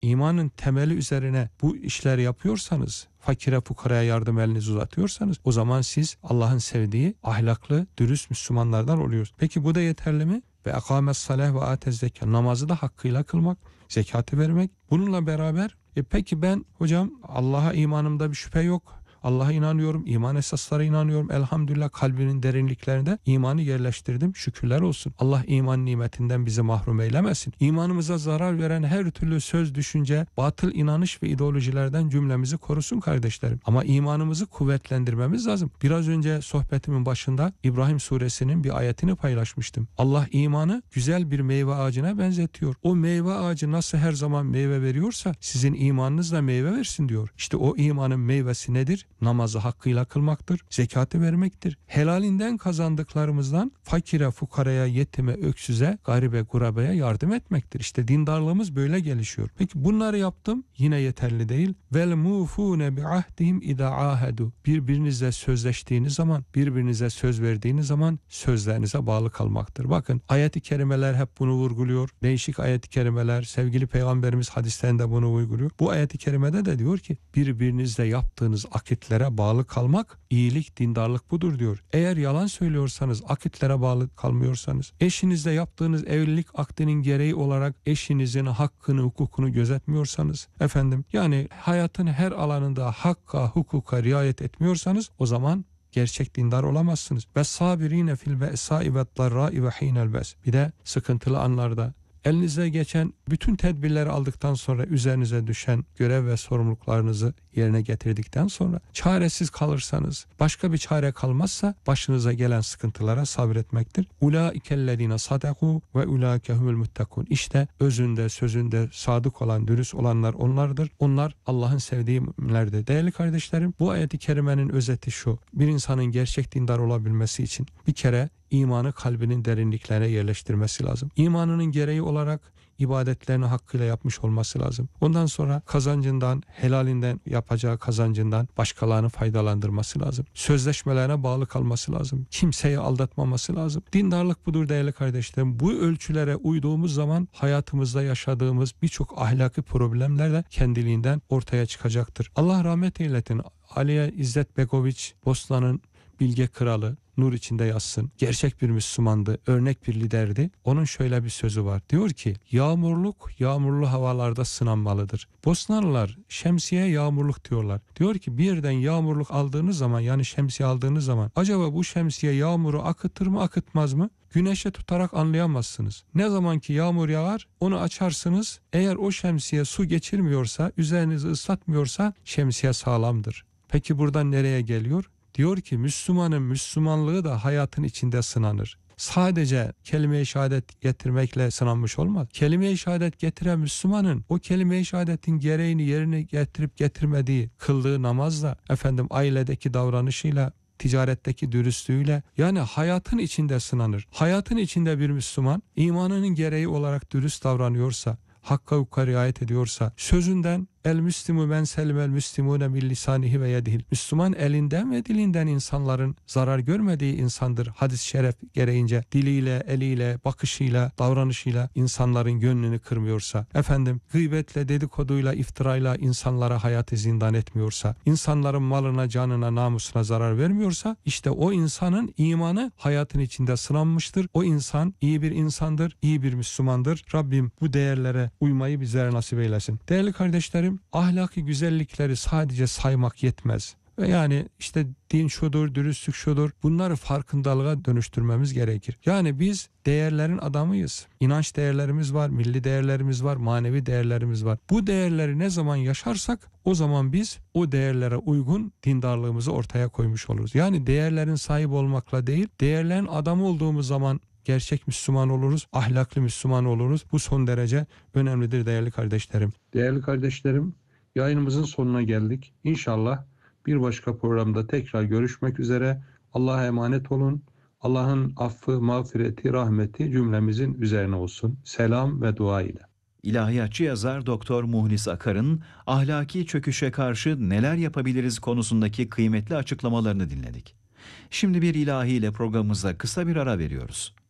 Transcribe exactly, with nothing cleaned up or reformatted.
imanın temeli üzerine bu işleri yapıyorsanız, fakire fukaraya yardım elinizi uzatıyorsanız, o zaman siz Allah'ın sevdiği ahlaklı, dürüst Müslümanlardan oluyorsunuz. Peki bu da yeterli mi? Ve akames salah ve atez zekat, namazı da hakkıyla kılmak, zekatı vermek. Bununla beraber e peki ben hocam Allah'a imanımda bir şüphe yok. Allah'a inanıyorum, iman esaslara inanıyorum. Elhamdülillah kalbinin derinliklerinde imanı yerleştirdim. Şükürler olsun. Allah iman nimetinden bizi mahrum eylemesin. İmanımıza zarar veren her türlü söz, düşünce, batıl inanış ve ideolojilerden cümlemizi korusun kardeşlerim. Ama imanımızı kuvvetlendirmemiz lazım. Biraz önce sohbetimin başında İbrahim suresinin bir ayetini paylaşmıştım. Allah imanı güzel bir meyve ağacına benzetiyor. O meyve ağacı nasıl her zaman meyve veriyorsa sizin imanınız da meyve versin diyor. İşte o imanın meyvesi nedir? Namazı hakkıyla kılmaktır, zekatı vermektir. Helalinden kazandıklarımızdan fakire, fukaraya, yetime, öksüze, garibe, gurabeye yardım etmektir. İşte dindarlığımız böyle gelişiyor. Peki bunları yaptım, yine yeterli değil. Vel mufune bi ahdihim ida ahedu. Birbirinizle sözleştiğiniz zaman, birbirinize söz verdiğiniz zaman sözlerinize bağlı kalmaktır. Bakın ayet-i kerimeler hep bunu vurguluyor. Değişik ayet-i kerimeler, sevgili Peygamberimiz hadislerinde bunu uyguluyor. Bu ayet-i kerimede de diyor ki birbirinizle yaptığınız akitlere bağlı kalmak, iyilik, dindarlık budur diyor. Eğer yalan söylüyorsanız, akitlere bağlı kalmıyorsanız, eşinizle yaptığınız evlilik akdinin gereği olarak eşinizin hakkını, hukukunu gözetmiyorsanız, efendim yani hayatın her alanında hakka, hukuka riayet etmiyorsanız, o zaman gerçek dindar olamazsınız. Ve sabirine fil be'sai ve darrai ve hinel bes. Bir de sıkıntılı anlarda elinize geçen bütün tedbirleri aldıktan sonra, üzerinize düşen görev ve sorumluluklarınızı yerine getirdikten sonra çaresiz kalırsanız, başka bir çare kalmazsa başınıza gelen sıkıntılara sabretmektir. Ulaikellezine sadaku ve ulaikehumul muttakun. İşte özünde, sözünde sadık olan, dürüst olanlar onlardır. Onlar Allah'ın sevdiği müminlerdir. Değerli kardeşlerim, bu ayet-i kerimenin özeti şu: bir insanın gerçek dindar olabilmesi için bir kere imanı kalbinin derinliklerine yerleştirmesi lazım. İmanının gereği olarak ibadetlerini hakkıyla yapmış olması lazım. Ondan sonra kazancından, helalinden yapacağı kazancından başkalarını faydalandırması lazım. Sözleşmelerine bağlı kalması lazım. Kimseyi aldatmaması lazım. Dindarlık budur değerli kardeşlerim. Bu ölçülere uyduğumuz zaman hayatımızda yaşadığımız birçok ahlaki problemler de kendiliğinden ortaya çıkacaktır. Allah rahmet eylesin. Aliye İzzet Begoviç, Bosna'nın bilge kralı, nur içinde yatsın, gerçek bir Müslümandı, örnek bir liderdi. Onun şöyle bir sözü var. Diyor ki, yağmurluk yağmurlu havalarda sınanmalıdır. Bosnalılar şemsiye yağmurluk diyorlar. Diyor ki birden yağmurluk aldığınız zaman, yani şemsiye aldığınız zaman, acaba bu şemsiye yağmuru akıtır mı akıtmaz mı? Güneşe tutarak anlayamazsınız. Ne zaman ki yağmur yağar, onu açarsınız. Eğer o şemsiye su geçirmiyorsa, üzerinizi ıslatmıyorsa şemsiye sağlamdır. Peki buradan nereye geliyor? Diyor ki Müslümanın Müslümanlığı da hayatın içinde sınanır. Sadece kelime-i şehadet getirmekle sınanmış olmaz. Kelime-i şehadet getiren Müslümanın o kelime-i şehadetin gereğini yerine getirip getirmediği, kıldığı namazla, efendim ailedeki davranışıyla, ticaretteki dürüstlüğüyle, yani hayatın içinde sınanır. Hayatın içinde bir Müslüman imanının gereği olarak dürüst davranıyorsa, hakka hukuka riayet ediyorsa, sözünden el müslimu men selimel müslimune min lisanihi ve yedihil. Müslüman elinden ve dilinden insanların zarar görmediği insandır. Hadis-i şeref gereğince diliyle, eliyle, bakışıyla, davranışıyla insanların gönlünü kırmıyorsa, efendim gıybetle, dedikoduyla, iftirayla insanlara hayatı zindan etmiyorsa, insanların malına, canına, namusuna zarar vermiyorsa, işte o insanın imanı hayatın içinde sınanmıştır. O insan iyi bir insandır, iyi bir Müslümandır. Rabbim bu değerlere uymayı bizlere nasip eylesin. Değerli kardeşlerim, ahlaki güzellikleri sadece saymak yetmez. Ve yani işte din şudur, dürüstlük şudur. Bunları farkındalığa dönüştürmemiz gerekir. Yani biz değerlerin adamıyız. İnanç değerlerimiz var, milli değerlerimiz var, manevi değerlerimiz var. Bu değerleri ne zaman yaşarsak o zaman biz o değerlere uygun dindarlığımızı ortaya koymuş oluruz. Yani değerlerin sahibi olmakla değil, değerlerin adamı olduğumuz zaman gerçek Müslüman oluruz, ahlaklı Müslüman oluruz. Bu son derece önemlidir değerli kardeşlerim. Değerli kardeşlerim, yayınımızın sonuna geldik. İnşallah bir başka programda tekrar görüşmek üzere. Allah'a emanet olun. Allah'ın affı, mağfireti, rahmeti cümlemizin üzerine olsun. Selam ve dua ile. İlahiyatçı yazar Doktor Muhlis Akar'ın ahlaki çöküşe karşı neler yapabiliriz konusundaki kıymetli açıklamalarını dinledik. Şimdi bir ilahi ile programımıza kısa bir ara veriyoruz.